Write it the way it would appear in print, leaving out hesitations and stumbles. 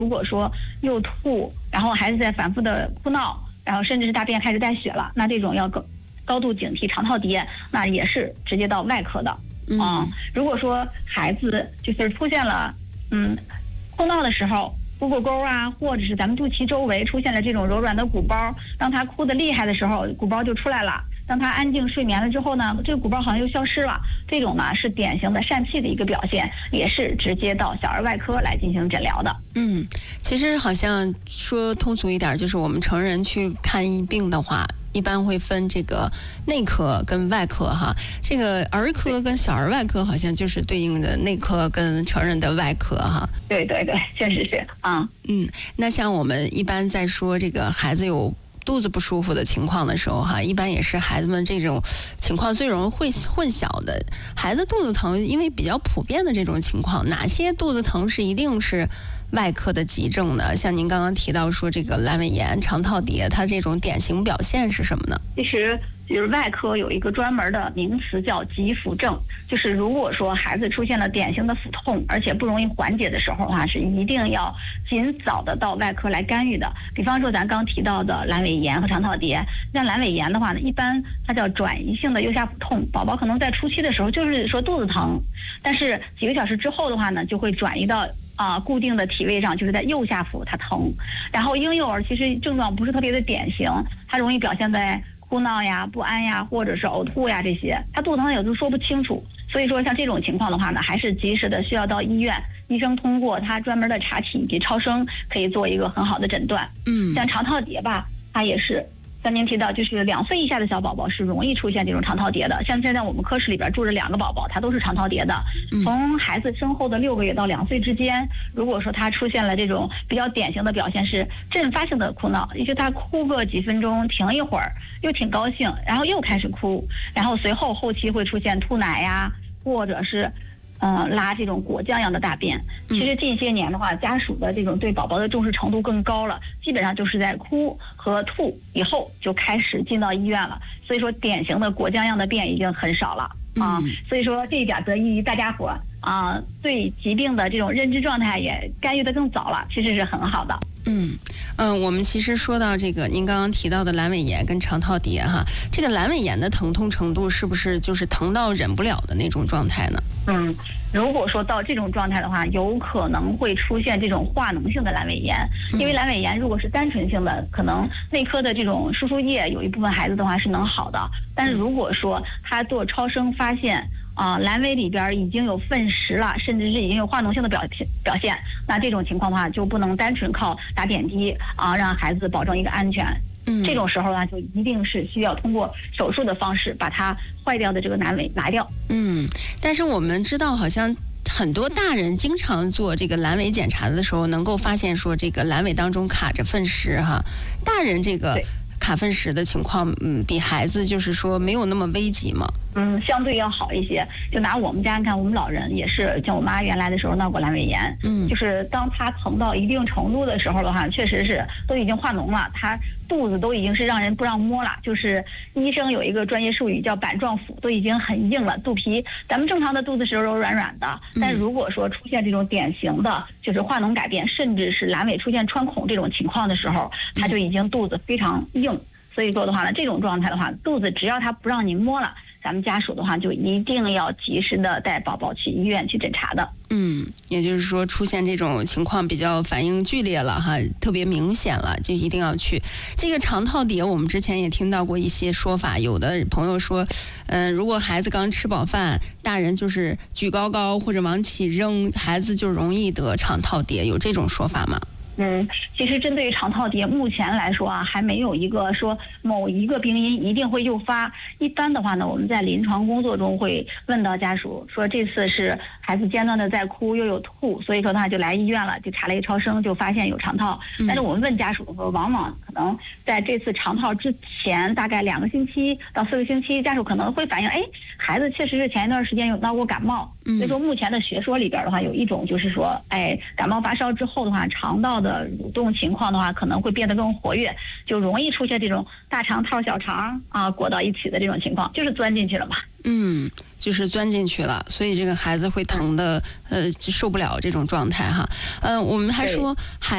如果说又吐，然后孩子在反复的哭闹，然后甚至是大便开始带血了，那这种要高度警惕肠套叠，那也是直接到外科的。如果说孩子就是出现了哭闹的时候，腹股沟啊，或者是咱们肚脐周围出现了这种柔软的鼓包，当他哭得厉害的时候，鼓包就出来了。当他安静睡眠了之后呢，这个鼓包好像又消失了。这种呢是典型的疝气的一个表现，也是直接到小儿外科来进行诊疗的。 其实好像说通俗一点，就是我们成人去看病的话，一般会分这个内科跟外科哈。这个儿科跟小儿外科好像就是对应的内科跟成人的外科哈。 对对对，确实是啊。 那像我们一般在说这个孩子有肚子不舒服的情况的时候哈，一般也是孩子们这种情况最容易会混淆的。孩子肚子疼，因为比较普遍的这种情况，哪些肚子疼是一定是外科的急症呢？像您刚刚提到说这个阑尾炎、肠套叠，它这种典型表现是什么呢？ 其实就是外科有一个专门的名词叫急腹症，就是如果说孩子出现了典型的腹痛，而且不容易缓解的时候的话，是一定要尽早的到外科来干预的。比方说咱刚提到的阑尾炎和肠套叠，像阑尾炎的话呢，一般它叫转移性的右下腹痛，宝宝可能在初期的时候就是说肚子疼，但是几个小时之后的话呢，就会转移到固定的体位上，就是在右下腹它疼。然后婴幼儿其实症状不是特别的典型，它容易表现在哭闹呀、不安呀，或者是呕吐呀这些，他肚子疼有时候说不清楚。所以说像这种情况的话呢，还是及时的需要到医院，医生通过他专门的查体以及超声，可以做一个很好的诊断。像肠套叠吧，它也是像您提到，就是2岁以下的小宝宝是容易出现这种肠套叠的。像现在我们科室里边住着2个宝宝，他都是肠套叠的。从孩子生后的6个月到2岁之间，如果说他出现了这种比较典型的表现是阵发性的哭闹，也就他哭个几分钟，停一会儿，又挺高兴，然后又开始哭，然后随后后期会出现吐奶呀，或者是拉这种果酱样的大便。其实近些年的话，家属的这种对宝宝的重视程度更高了，基本上就是在哭和吐以后就开始进到医院了。所以说典型的果酱样的便已经很少了所以说这一点得益于大家伙对疾病的这种认知状态也干预得更早了，其实是很好的。 我们其实说到这个您刚刚提到的阑尾炎跟肠套叠哈，这个阑尾炎的疼痛程度是不是就是疼到忍不了的那种状态呢？ 如果说到这种状态的话，有可能会出现这种化脓性的阑尾炎。因为阑尾炎如果是单纯性的，可能内科的这种输输液有一部分孩子的话是能好的，但是如果说他做超声发现阑尾里边已经有粪石了，甚至是已经有化脓性的表现，那这种情况的话就不能单纯靠打点滴让孩子保证一个安全。这种时候呢，就一定是需要通过手术的方式把它坏掉的这个阑尾拿掉。 但是我们知道好像很多大人经常做这个阑尾检查的时候，能够发现说这个阑尾当中卡着粪石哈。大人这个卡粪石的情况，比孩子就是说没有那么危急吗？ 相对要好一些。就拿我们家看，我们老人也是，像我妈原来的时候闹过阑尾炎，就是当她疼到一定程度的时候的话，确实是都已经化脓了，她肚子都已经是让人不让摸了，就是医生有一个专业术语叫板状腹，都已经很硬了，肚皮咱们正常的肚子是柔柔软软的，但如果说出现这种典型的就是化脓改变，甚至是阑尾出现穿孔这种情况的时候，她就已经肚子非常硬。所以说的话呢，这种状态的话，肚子只要他不让您摸了，咱们家属的话就一定要及时的带宝宝去医院去诊查的。 也就是说出现这种情况比较反应剧烈了哈，特别明显了，就一定要去。这个肠套叠我们之前也听到过一些说法，有的朋友说如果孩子刚吃饱饭，大人就是举高高或者往起扔，孩子就容易得肠套叠，有这种说法吗？ 其实针对于肠套叠，目前来说还没有一个说某一个病因一定会诱发。一般的话呢，我们在临床工作中会问到家属说，这次是孩子间断的在哭又有吐，所以说他就来医院了，就查了一个超声，就发现有肠套。但是我们问家属的时候，往往可能在这次肠套之前大概2个星期到4个星期，家属可能会反映，孩子确实是前一段时间有闹过感冒。所以说目前的学说里边的话，有一种就是说，感冒发烧之后的话，肠道的蠕动情况的话可能会变得更活跃，就容易出现这种大肠套小肠裹到一起的这种情况，就是钻进去了嘛。 就是钻进去了，所以这个孩子会疼的，受不了这种状态哈。我们还说孩